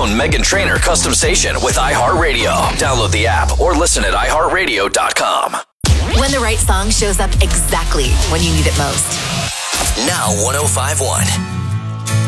own Meghan Trainor custom station with iHeartRadio. Download the app or listen at iHeartRadio.com. When the right song shows up exactly when you need it most. Now 105.1